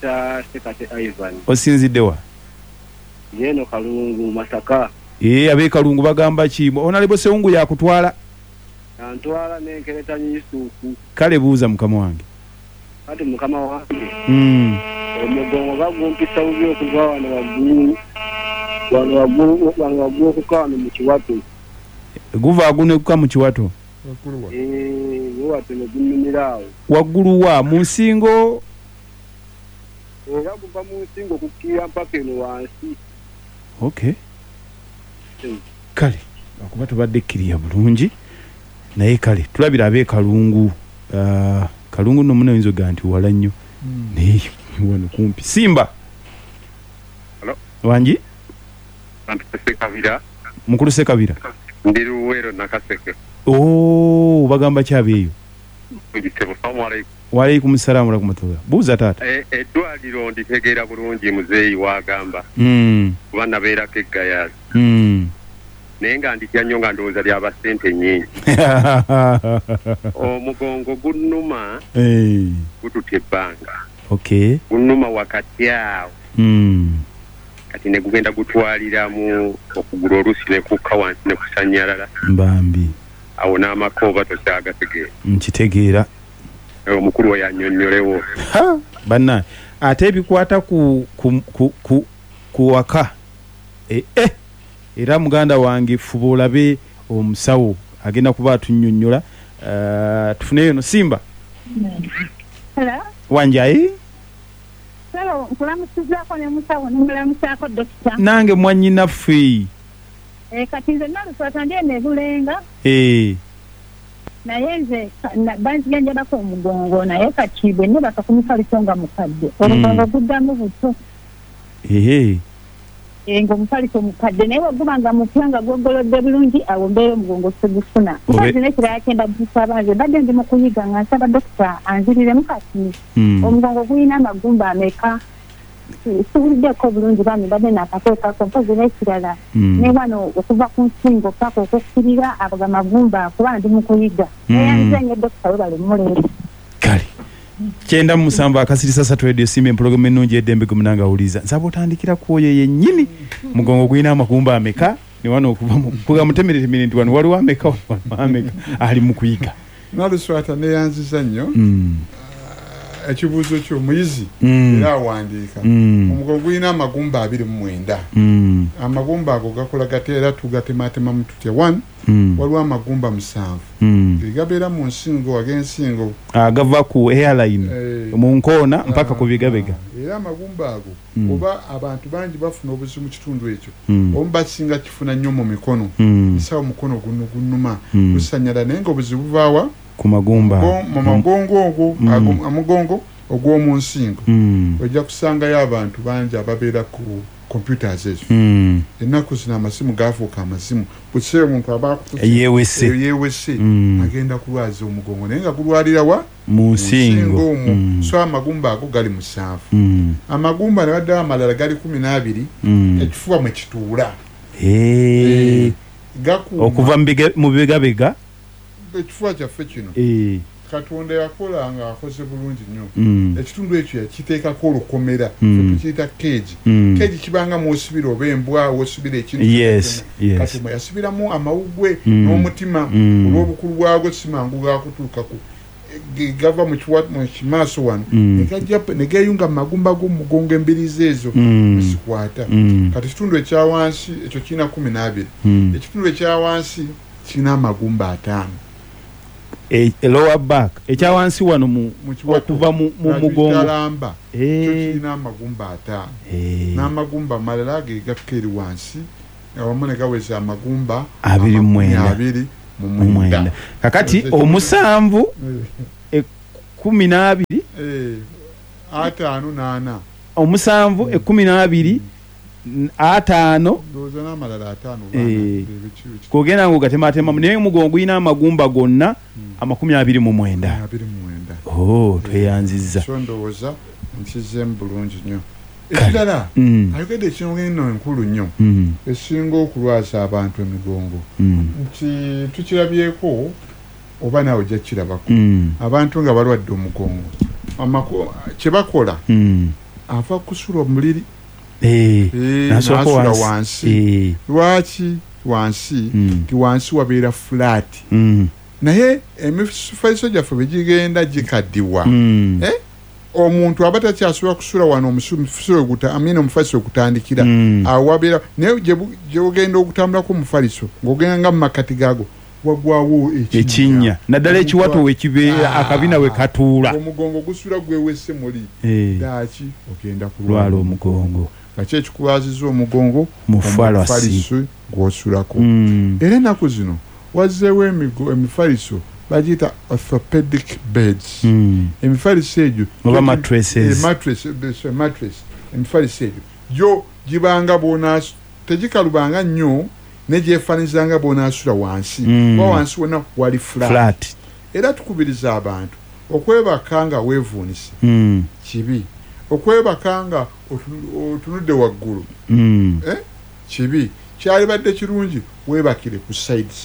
Banyita Sekate Ivan. Osinziddewa? Yeno Kalungu Masaka. Abe Kalungu bagamba ki? Onalebo Sewungu yakutwala? Antwala nenkereta nyisuku. Kale buuza mukama wange. Kati mukama wange. Omugongo bagumpisa ubi okuva wano waggulu okukaano mu kiwato. Guva agunekuka mu kiwato? Wato negunnumirawo. Waggulu wa mu nsingo? Era guva mu nsingo kukkira mpaka eno wansi. Okay. Kale akuba tubadde kkiriya bulungi naye kale tulabira abe Kalungu. Kalungu no muna oyinza ga nti wala nnyo naye wano kumpi. Simba. Hello. Wangi? Sekabira. Mukulu Sekabira. Ndi Luwero Nakaseke. Bagamba kyabeeyo. Assalamu alaykum. Wa alaykum salaam wa rahmatullah. Buuza taata. Eddwaliro nditegeera bulungi muzeeyi wagamba. Kuba nabeerako eggayazi. Naye nga nditya nnyo nga ndowooza lyaba ssente nnyingi. Omugongo gunnuma gututta ebbanga. Okay. Gunnuma wakati awo. Kati ne gugenda gutwaliramu okugula olusi ne kukka wansi ne kusanyalala. Mbambi. Awo n'amakooba tokyagategeera. Nkitegeera. Omukulu we yannyonnyolewo. Banna ate ebikwata ku waka. Era muganda wange fuba olabe omusawo agenda kuba atunnyonnyola. Tufuneyo no Simba. Hello. Wanjayi? Hello, nkulamusizaako ne musawo nemulamusaako dokita. Nange mwannyinaffe. Kati nze naluswata ndiene Bulenga. Naye nze banzijanjabako omugongo naye kati bwe nebaka kumusalisonga mukadde. Omugongo guddamu buto. Ng'omusaliso mukadde naye wagubanga mupya nga gwogolodde bulungi awo mbeera omugongo segufuna. Mukazi n'ekirala kyenda busaba nze mbadde ndi mu kuyiga nga nsaba dokita anziriremu kati omugongo gulina amagumba ameka. Sibuliddeko bulungi bami mbadde nakateekako mpozi n'ekirala ne wano okuva ku nsingo paka okukkirira ago amagumba kuba ndi mu kuyiga. Naye nze dokita we bali muleero. Kale. Kyenda musamba akasirisa satu radio simu program ennungi eddembe gumunanga uliza. Nsaba otandikira kwoyo yennyini mugongo gwina amagumba ameka ne wano okuva mu kuga mutemerere minti wano waliwo ameka ali mu kuyiga. Naluswata ne yanziza nnyo. Ekibuuzo ky'omuyizi era awandiika omugongo gulina amagumba 29. Amagumba ago gakola gateera tugatematemamu tutya. 1 waliwo amagumba 7 gabeera mu nsingo ag'ensingo agava ku airline mu nkoona mpaka ku bigabega. Era amagumba ago oba abantu bangi bafuna obuzibu mu kitundu ekyo omu basinga kifuna nnyo mu mikono. Esa omukono guno gunnuma gusanyala naye nga obuzibu buvaawa ku magumba mu magongo ogwo amugongo ogw'omu nsingo. Ojja kusangayo abantu bangi ababeera ku computers ezo. Ennaku zino amasimu gaafuuka amasimu buli kiseera omuntu aba yeewese agenda kulwaza omugongo naye nga gulwalira wa mu nsingo omwo. So amagumba ago gali 7. Amagumba ne baddawo amalala gali 12 ekifuba mwe kituula. Okuva mu bigabega ekifuba kyaffe kino Katonda yakola nga akoze bulungi nnyo. Ekitundu ekyo yakiteekako olukomera tukiyita keegi. Keegi kibanga mwosibira oba embwa wosibira ekintu. Kati mwe yasibiramu amawugwe n'omutima olw'obukulu bwagwo simangu gaakutuukako gava mu kimaaso wano ne geeyunga mu magumba g'omugongo embirizi ezo zikwata. Kati ekitundu ekyawansi ekyo kirina 12. Ekitundu ekyawansi kirina amagumba 5. Lower back ekyawansi wano okuva mu mugongo talamba kyo kirina amagumba 5 n'amagumba amalala ge gakeri wansi awamu ne gaweza amagumba 29 kakati omusanvu 12 5 n'ana omusanvu 12 5 doza n'amalala 5 kogenda ngo gatematema naye mugongo gulina amagumba gonna 29. Tweyanziza. So ndowooza nkizemu bulungi nnyo. Ekirala ayogedde ekintu eno enkulu nnyo esinga okulwaza abantu emigongo. Tukirabyeko oba nawe ojja kirabako abantu nga balwadde omugongo kye bakola ava kusula muliri nasula wansi lwaki wansi ti wansi wabeera flat naye emifaliso gyaffe begigenda gikaddiwa omuntu aba takyasobola kusula wano omufaliso okutandikira awabeera naye gyogenda okutambulako omufaliso ng'ogenda nga mu makati gaago wagwawo ekinnya naddala ekiwato wekibeera akabina we katuula omugongo gusula gwewese muli daki ogenda kulwala omugongo kaki ekikulaziza omugongo mufaliso gwosulako era ennaku zino wazzeewo emifaliso bagiyita orthopedic beds emifaliso egyo oba mattresses emifaliso egyo gyo gibanga tegikalubanga nnyo negyefaanizanga bonaasula wansi kuba wansi wonna wali flat era tukubiriza abantu okwebaka nga weevuunise kibi okwebaka nga otunudde waggulu kibi kyalibadde kirungi weebakire ku sides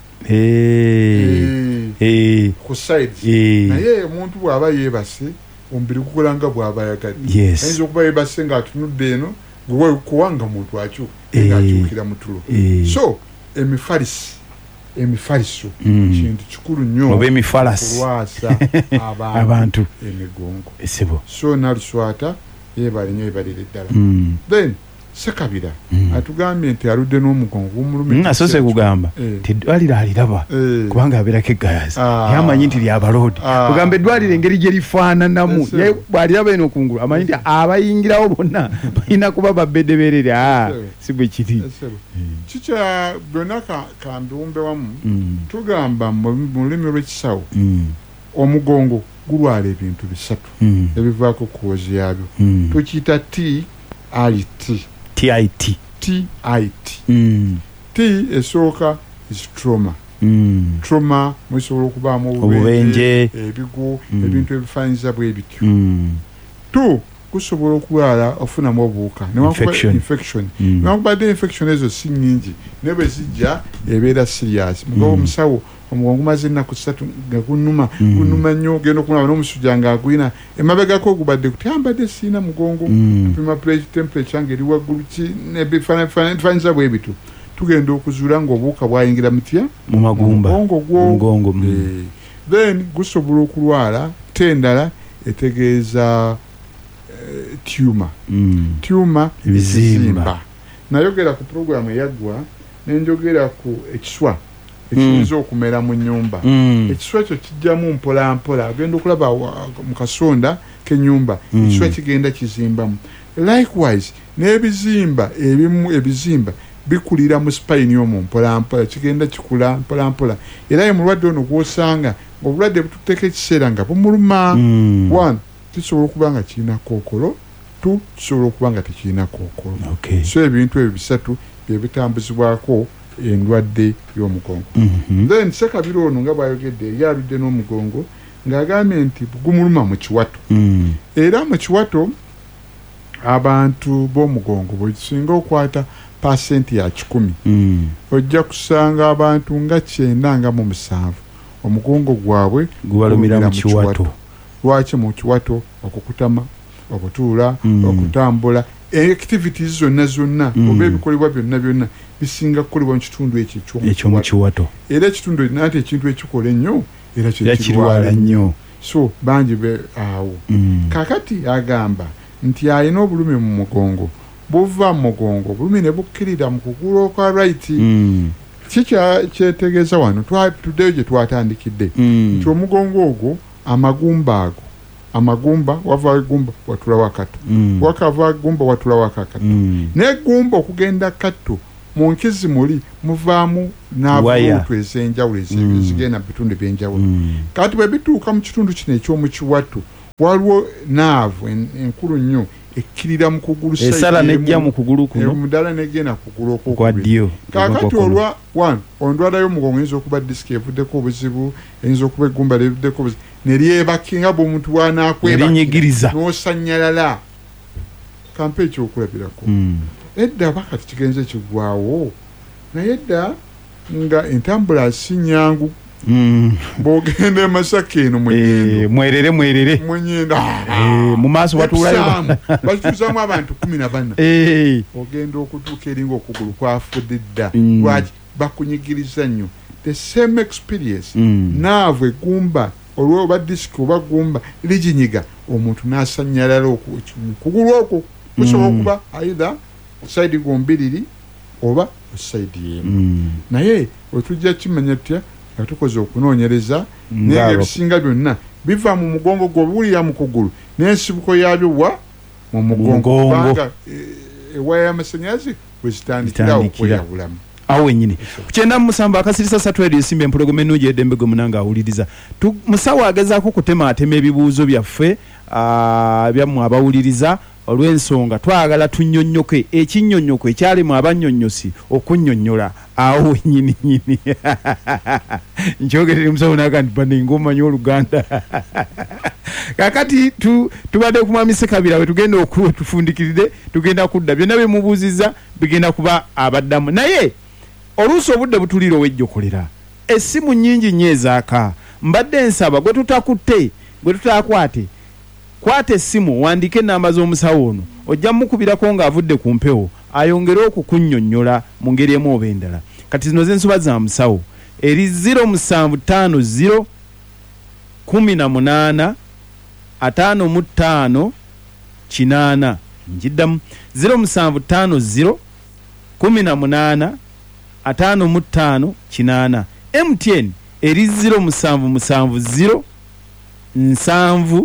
ku sides naye omuntu bw'aba yeebase omubiri gukola nga bw'aba yagadde ayinza okuba yeebase ng'atunudde eno kuwanga muntu akyukira mutulo so emifaliso kintu kikulu nnyo oba emifalasi kulwasa abantu emigongo esibo so naluswata yeebale nnyo yeebalire ddala then sekabira atugambye nti aludde n'omugongo gumulumye asose kugamba teddwaliro aliraba kubanga abeerako eggayazi yamanyi nti lyabaloodi kugamba eddwaliro engeri gye lifaananamu bw'aliraba eno kungulu amanyi nti abayingirawo bonna balina kuba babeddeberere si bwe kiri kikya byonna kambiwumbe wamu tugamba mu lulimi lw'ekisawo omugongo gulwala ebintu bisatu ebivaako kuwozi yabyo tukiyita TIT T esooka is trauma trauma musobola okubaamu obubenje ebigo ebintu ebifaanyiza bwe bityo tu kusobola okulwala ofunamu obuwuka infection newakubadde infection ezo si nnyingi naye bwe zijja ebeera serious mugabo omusawo omugongo gumaze ennaku 3 nga gunuma nnyo ogenda okulaba n'omusujja ng'agwina emabegako ogubadde kutambadde siina mugongo apima temperature ng'eri waggulu ebifaanyiza bwe bitu tugenda okuzuula ng'obuwuka bwayingira mutya mu magumba mugongo then gusobola okulwala tendala etegeeza tumor ebizimba nayogera ku programu eyaggwa nenjogera ku ekiswa ekiyinza okumera mu nnyumba ekiswa ekyo kijjamu mpolampola agenda okulaba mu kasonda k'ennyumba ekiswa kigenda kizimbamu likewise n'ebizimba ebimu ebizimba bikulira mu spine y'omu mpolampola kigenda kikula mpolampola era ye mulwadde ono gw'osanga obulwadde bututeeka ekiseera nga bumuluma one kisobola okuba nga kirina kookolo two kisobola okuba nga tekirina kookolo so ebintu ebyo bisatu bye bitambuzibwako endwadde y'omugongo then sekabira ono nga bw'ayogedde yali aludde n'omugongo ng'agambye nti gumuluma mu kiwato era mu kiwato abantu b'omugongo bwe kisinga okwata pasenti ya 10 ojja kusanga abantu nga 97 omugongo gwabwe gubalumira mu kiwato lwaki mu kiwato okukutama okutuula okutambula activities zonna oba ebikolebwa byonna bisinga kukolebwa mu kitundu ekyo mu kiwato era ekitundu nati ekintu ekikola ennyo era kirwala nnyo so bangi awo kakati agamba nti alina obulumi mu mugongo buva mu mugongo obulumi ne bukkirira mu kugulu okwa right kyetegeeza wano tuddeyo gye twatandikidde nti omugongo ogwo amagumba wava gumba watula wakatu wakava gumba watula wakakatu ne gumba okugenda katto mu nkizi muli muvaamu n'abuutu ez'enjawulo ezigenda bitundu ebyenjawulo kati bwe bituuka mu kitundu kino eky'omu kiwato waliwo naavu enkulu nnyo ekkirira mu kugulu esala nejja mu kugulu kuno mudala negenda kugulu okwo kakati olwa ondwala y'omugongo eyinza okuba disiki evuddeko obuzibu eyinza okuba eggumba livuddeko obuzibu ne lyebakinga bw'omuntu wanakwebakira n'osanyalala kampa ekyokulabirako edda bakati kigenze kigwawo naye edda nga entambula si nyangu bogende Masaka eno mwerere mwenyenda mu maaso watulayo batuzamu abantu 14 ogenda okutuuka eringa okugulu kwafudde dda lwaki bakunyigiriza nnyo the same experience naavwe gumba olwoba disiki oba gumba liginyiga omuntu n'asanyalala okugulu okwo kusobola okuba aidha saidi gombiriri oba saidi yemu naye otujja kimanya tutya nga tukoze okunoonyereza naye ebisinga byonna biva mu mugongo gw'obulira mu kugulu n'ensibuko yabyo wa mu mugongo kubanga ewaya y'amasanyalaze bwe zitandikira okweyabulamu awo wenyini kukyenda musamba akasirisa 3 radio simbe empologome ennungi eddembe gwe munanga awuliriza musawo agezaako kutematema ebibuuzo byaffe byammwe abawuliriza olw'ensonga twagala tunnyonnyoke ekinnyonnyoko ekyalimu abannyonnyosi okunnyonnyola awo wenyini nkyogerere musawo naga nti baninga omanyi Oluganda kakati tubadde ku Mwami Ssekabira we tugenda tufundikirire tugenda kudda byonna byemubuuziza bigenda kuba abaddamu naye oluusi obudde butulira owejjokolera essimu nnyingi nnyo ezaaka mbadde nsaba gwe tutakutte gwe tutakwate kwata essimu wandike ennamba z'omusawo ono ojja mukubirako ng'avudde ku mpewo ayongere okukunnyonnyola mu ngeri emu oba endala kati zino z'ensoba za musawo eri 0750 18 55 8 njiddamu 0750 18 55 8 MTN eri 0770 7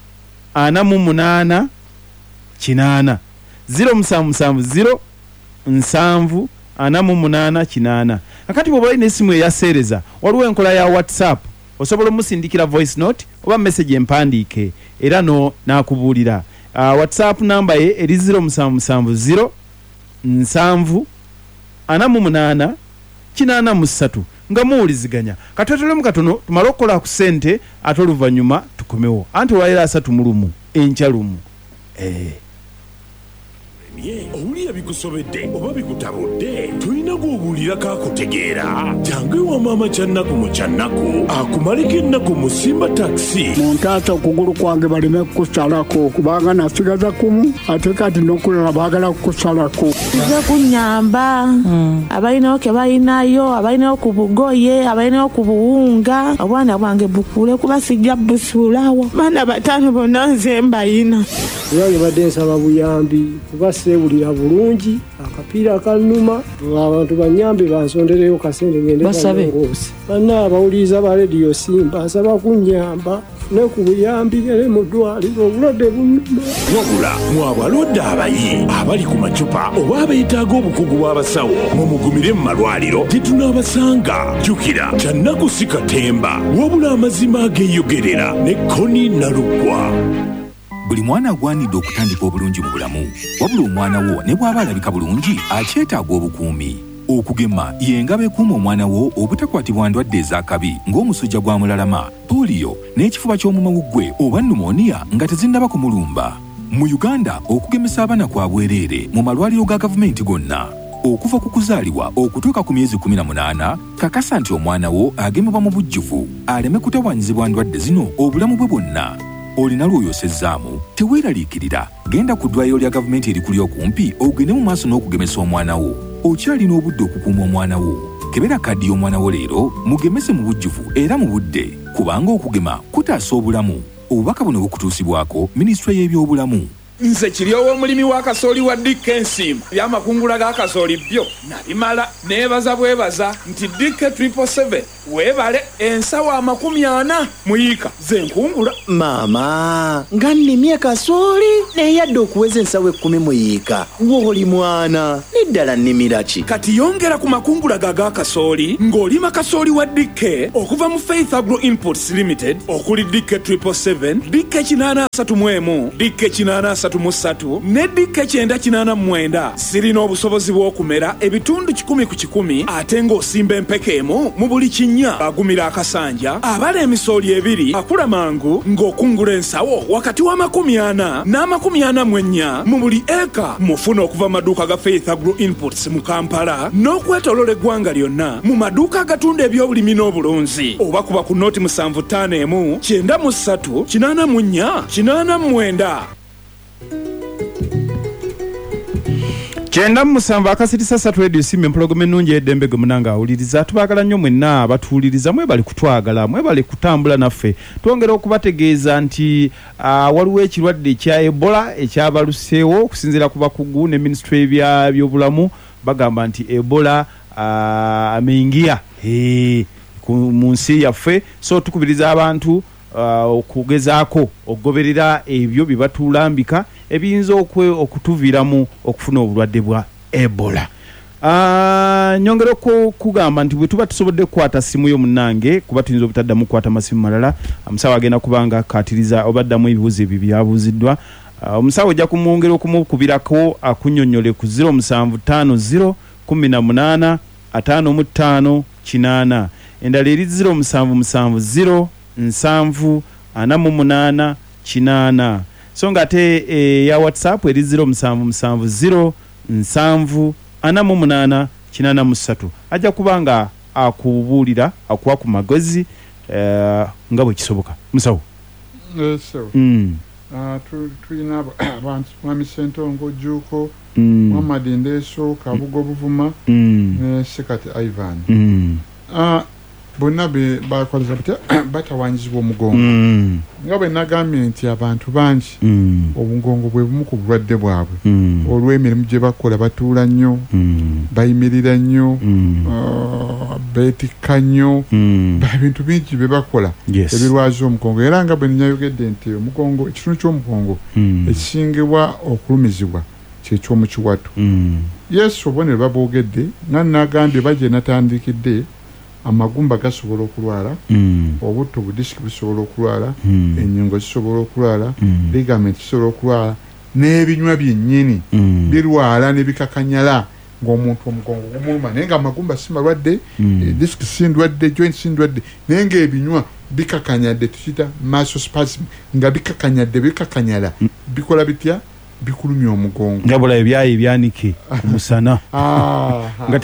8 8 0770 7 8 akati bw'oba olina essimu eyaseereza waliwo enkola ya WhatsApp osobola omusindikira voice note oba message empandiike era n'akubuulira WhatsApp namba ye eri 0770 7 8 8 nga muwuliziganya katwetolemu katono tumale okukola ku ssente ate oluvannyuma tukomewo anti olwaliro 3 enkyalumu owulira bikusobedde oba bikutabudde tulina gw'obuulira kakutegeera jangu ewa maama Kyannaku mu Kyannaku akumaleko ennaku mu Simba Taxi muntaasa okugulu kwange baleme kukusalako kubanga nasigaza kumu ate kati n'okulala baagala kukusalako nze kunnyamba abalinayo ke balinayo abalinayo ku bugoye abalinayo ku buwunga obwana bwange bukule kuba sijja busuulawo baana 5 bonna nze mbayina era badde nsaba buyambi kuba seewulira bulungi akapiira akanuma abantu banyambe bansondereyo kasente ngende balongoosi banna abawuliriza ba rediyo Simba asaba kunnyamba ne ku buyambi ere mu ddwaliro obulwadde bunnuma wabula mu abalwadde abayi abali ku macupa oba abeetaaga obukugu bw'abasawo mumugumire mu malwaliro tetunaabasanga jjukira Kyannaku si katemba wabula amazima ageeyogerera ne Koni Naluggwa. Buli mwana agwanidde okutandika obulungi mu bulamu wabula omwana wo ne bw'aba alabika bulungi akyetaaga obukuumi okugema y'engabo ekuuma omwana wo obutakwatibwa ndwadde ez'akabi ng'omusujja gwa mulalama poliyo n'ekifuba ky'omumawuggwe oba pneumonia nga tezinnaba kumulumba mu Uganda okugemesa abaana kwa bwereere mu malwaliro ga gavumenti gonna okuva ku kuzaalibwa okutuuka ku myezi 18 kakasa nti omwana wo agemebwa mu bujjuvu aleme kutawaanyizibwa ndwadde zino obulamu bwe bwonna olina lw'oyosezzaamu teweeraliikirira genda ku ddwaliro lya gavumenti erikuli okumpi ogende mu maaso n'okugemesa omwana wo okyalina obudde okukuuma omwana wo kebera kaddi y'omwana wo leero mugemese mu bujjuvu era mu budde kubanga okugema kutaasa obulamu obubaka buno bukutuusibwako minisitule y'ebyobulamu. Nze kiri ow'omulimi wa kasooli wa Dick Ensimba by'amakungula ga kasooli byo nabimala neebaza bwebaza nti Dick 777 weebale ensawo 40 muyiika ze nkungula. Maama nga nnimye kasooli neyadde okuweza ensawo 10 muyiika w'oli mwana neddala nnimira ki kati yongera ku makungula ga kasooli ng'olima kasooli wa Dick okuva mu Faith Agro Imports Limited okuli Dick 777 Dick 831 Dick 8 33 ne DK 989 sirina obusobozi bw'okumera ebitundu 10 ku 10 ate ng'osimba empeke emu mu buli kinnya agumira akasanja abala emisooli 2 akula mangu ng'okungula ensawo wakati wa 40 n'44 mu buli eka mufuna okuva maduuka ga Faith Agro Inputs mu Kampala n'okwetolola eggwanga lyonna mu maduuka agatunda ebyobulimi n'obulunzi oba kuba ku noti 751 93 84 89 Chenda musanva akasirisa satu radio simu empologome ennungi eddembe gwe munanga awuliriza tubagala nnyo mwenna abatuwuliriza mwebali kutwagala mwebali kutambula naffe twongera okubategeeza nti waliwo ekirwadde ekya Ebola ekyabaluseewo okusinziira ku bakugu ne ministry by'obulamu bagamba nti Ebola ameingia mu nsi yaffe so tukubiriza abantu okugezaako okugoberera ebyo bibatulambika ebiyinza okutuviiramu okufuna obulwadde bwa Ebola. Nyongera kugamba nti bwe tuba tusobodde kukwata simu yo munnange kuba tuyinza obutaddamu kukwata masimu malala omusawo agenda kubanga akatiriza obaddamu ebibuuzo ebyo byabuuziddwa omusawo ojja kumwongera okumukubirako akunnyonnyole ku 0750 18 55 8 endala eri 0770 nsanvu 48 8 so nga ate ya WhatsApp eri 0770 nsanvu 48 8 ajja kubanga akubuulira akuwa ku magezi nga bwe kisoboka musawo tulina abantu Mwami Sentongo Juko Muhammad Ndeso Kabugo Buvuma ne Sekati Ivan bonna bakoleza batawanyizibwa omugongo nga bwe nagambye nti abantu bangi obugongo bwe bumu ku bulwadde bwabwe olw'emirimu gye bakola batuula nnyo bayimirira nnyo beetikka nnyo bintu bingi bye bakola ebirwaza omugongo era nga bwe nyayogedde nti omugongo ekitundu ky'omugongo ekisingibwa okulumizibwa kyekyomukiwato yesu obubonero babwogedde nga nagambye baje natandikidde amagumba gasobola okulwala obutto budisiki busobola okulwala ennyingo zisobola okulwala ligament zisobola okulwala n'ebinywa byennyini birwala ne bikakanyala ng'omuntu omugongo gumuluma naye nga amagumba si malwadde disiki si ndwadde joint si ndwadde naye ng'ebinywa bikakanyadde tukiyita muscle spasm nga bikakanyala bikola bitya bikulumya omugongo ngabula ebyayi ebyanike omusana nga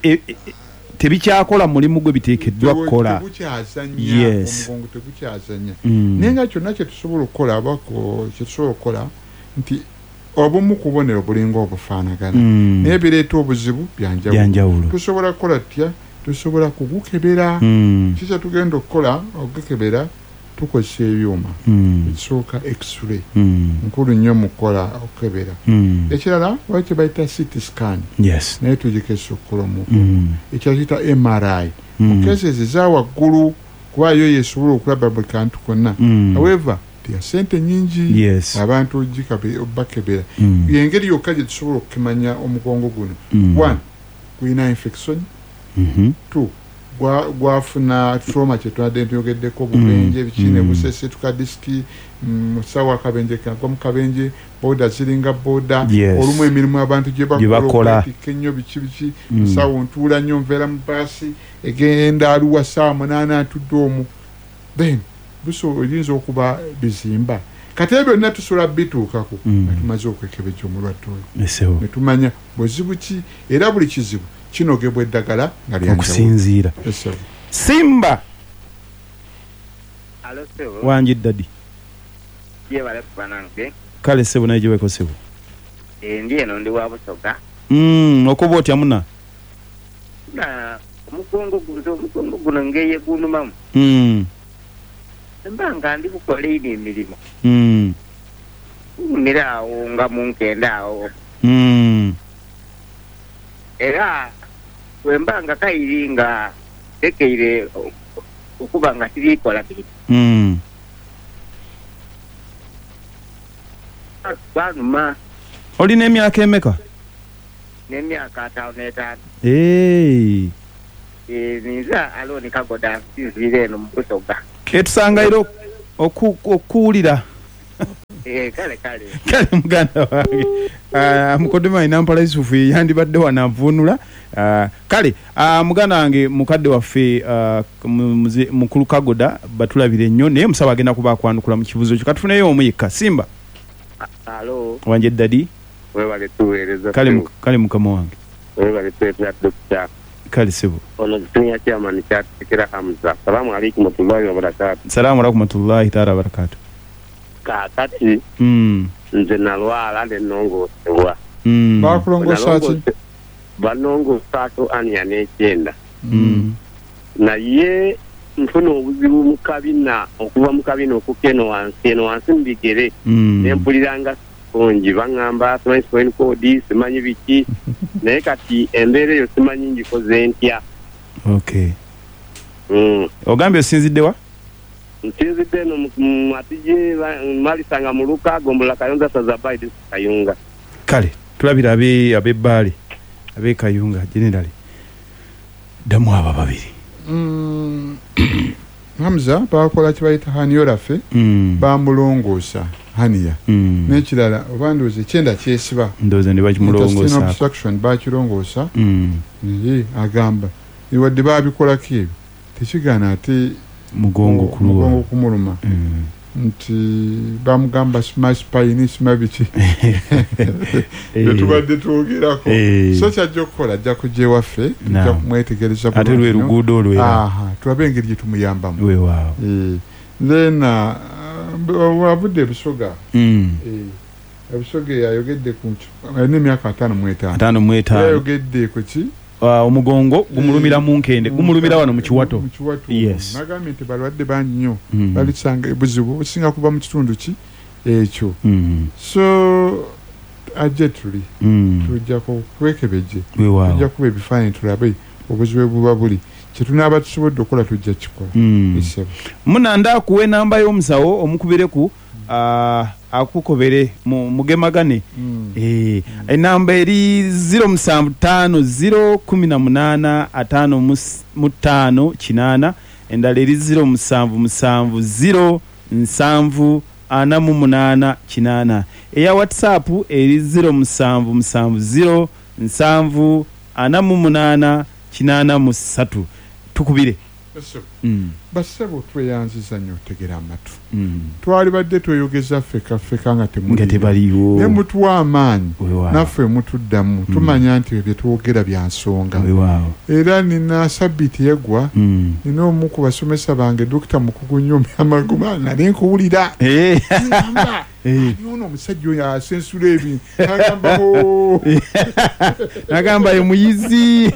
tebikyakola mulimu gwe biteekeddwa kukola omugongo tegukyazanya naye nga kyonna kyetusobola okukola nti obumu kubonero bulinga obufaanagana naye bireeta obuzibu byanjawulo tusobola kukola tutya tusobola kugukebera kisa tugenda okukola okukebera tukozesa ebyuma ekisooka x-ray nkulu nnyo mukola okukebera ekirala waki bayita CT scan naye tugikozesa okukola omukugu ekyakiyita MRI okesezi zawaggulu kuba yo yesobola okulaba buli kantu konna however ya sente nyingi abantu bakebera yengeri yokka gye tusobola okukimanya omugongo guno 1 gulina infection 2 gwafuna trauma kyetwadde ntuyogeddeko obubenje bikine busese tukadiski musawa akabenje kagwa mukabenje boda ziringa boda olumu emirimu abantu gye bakola ennyo biki musawo ntuula nnyo nveera mu baasi egenda aluwa saa 8 atudde omu then buso oyinza okuba bizimba kati ebyo byonna tusobola bituukako tumaze okwekebejja omulwadde oyo netumanya buzibu ki era buli kizibu kinogebwa eddagala nga lyankusinziira Simba wangi ddadi kale sebo naye gyeweko sebo ndi eno ndi wa Busoga okuba otya muna omugongo guno ngeye gunumamu mbanga ndi kukola emirimu umira awo nga munkenda awo era wembanga kairi nga tekeire okuba nga tirikola biri banuma olina emyaka emeka n'emyaka 5 ninza aloni kagoda nsinzire eno mu Busoga etusangairo okuwulira kale muganda wange mukodema inampala Yusufu yandibadde wanavunula kale muganda wange mukadde waffe mukulu Kagoda batulabire nnyo naye musaba agenda kuba akwanukula mu kibuzo kyo katufuneyo omuyika Simba alo wanje dadi webale tuweereza kale mukama wange webale tuweereza dokita kale sebo ono tunya chairman chat Fikira Hamza salamu alaykum wa rahmatullahi wa barakatuh salamu alaykum wa rahmatullahi ta'ala wa barakatuh kakati nze nalwala ndinongoosebwa bakulongosa ki banongosa ania n'ekyenda naye nfuna obuzibu mu kabina okuva mu kabina okukeno wansi mu bigere nempuliranga sipongi baŋŋamba simanyi sipoin kodi simanyi biki naye kati embeera eyo simanyi ngikoze ntya ogambye osinziddewa nsinzidde eno mu Matije malisanga mu Luka Gombola Kayunga Sazabaidi Kayunga kale tulabira ab'ebbaale abe Kayunga generally damu aba babiri Hamza bakola kibayita haniyolafe bamulongoosa haniya n'ekirala obandoze kyenda kyesiba ndoze ne bakimulongoosa obstruction bakirongoosa naye agamba iwadde babikolako ebyo tekigaana ate mugongo kumuluma nti bamugamba spine simabiki tubadde twogerako so kyajja okukola ajja kujja ewaffe tujja kumwetegereza ate lwe luguudo olwera tulabe engeri gye tumuyambamu then wabudde ebisoga ebisoga yayogedde ku n'emyaka 55 yayogedde ku ki omugongo gumulumira mu nkende gumulumira wano mu kiwato yes nagambye nti balwadde bangi nnyo balisanga ebuzibu osinga kuba mu kitundu ki ekyo so ajje tuli tujja kwekebejje tujja kuba ebifaananyi tulabe obuzibu buba buli kyetunaaba tusobodde okukola tujja kikola munanda kuwa enamba y'omusawo omukubireku akukobere mugemagane enamba eri 07501855 endala eri 07707488 eya WhatsApp eri 07707488 tukubire basebo tweyanziza nnyo otegera amatu twali badde tweyogeza ffeka nga tebaliwo naye mutuwa amaanyi naffe mutuddamu tumanya nti ebyo twogera bya nsonga era nina sabbiiti yegwa nina omu ku basomesa bange Dr. Mukugunyo Amaguma nali nkuwulira ono omusajja oyo asensula ebintu nagamba ye muyizi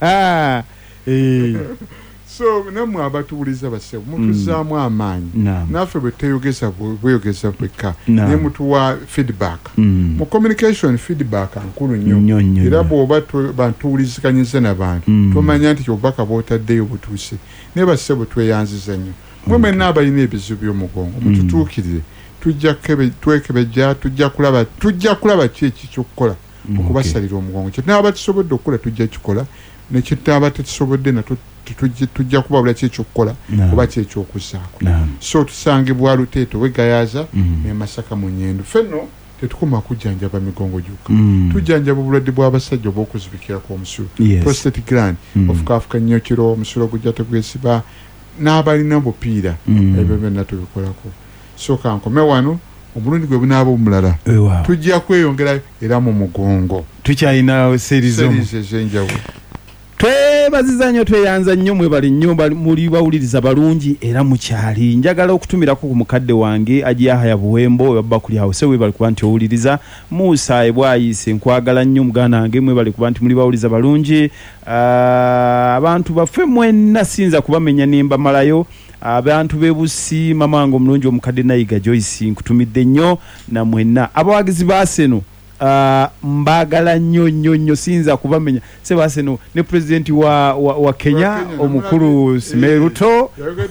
so namwe abatuuliza basebo mutuzaamu amaanyi naffe bwe teyogeza bweyogeza bwekka naye mutuwa feedback mu communication feedback nkulu nnyo era bw'oba bantuulizikanyiza n'abantu tomanya nti obubaka bw'otaddeyo butuuse naye basebo tweyanziza nnyo mwe mwenna abalina ebizibu by'omugongo mututuukirire twekebejja tujja kulaba ki ekikyokukola okubasalira omugongo kyetunaaba tusobodde okukola tujja kikola nekitaba tetusobodde natwo tujja kubabula kyekyokukola oba kyekyokuzaako so tusangibwa Luteto Wegayaza ne Masaka mu Nyendo fenno tetukoma kujjanjaba migongo gyokka tujjanjaba obulwadde bw'abasajja obw'okuzibikirako omusulo prostate gland ofukafuka nnyo kiro omusulo gujja tegwesiba n'abalina obupiira ebyo byonna tubikolako so kankome wano omulundi gwe bunaaba omulala tujja kweyongera era mu mugongo tukyalina series ez'enjawulo twebaziza nnyo tweyanza nnyo mwebali nnyo muli bawuliriza balungi era mukyali njagala okutumirako ku mukadde wange Ajiyahaya Buwembo yabba kuli hawuse webali kuba nti owuliriza Musa ebwayise nkwagala nnyo muganda wange mwebali kuba nti muli bawuliriza balungi abantu baffe mwenna sinza kubamenya nimba malayo abantu bebusi mamango omulungi omukadde Nayiga Joyce nkutumidde nnyo na mwenna abawagizi baseno mbagala nnyo sinza kubamenya sebaseno ne president wa Kenya omukulu Simeruto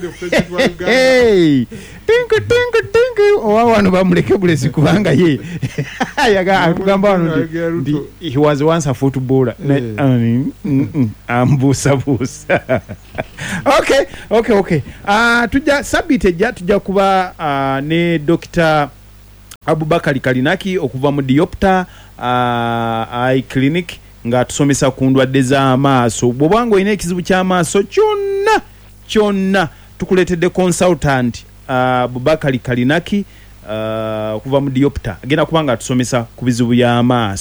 tingu wano bamuleke bulesi kubanga ye yaga akugamba wano ndi he was once a footballer ambusa okay tujja sabite tujja kuba ne Dr. Abubakar Kalinaki okuva mu Diopta eye clinic nga tusomesa ku ndwadde z'amaaso. Bw'obanga olina ekizibu ky'amaaso kyonna tukuleetedde consultant Abubakar Kalinaki okuva mu Diopta agenda kubanga tusomesa ku bizibu by'amaaso.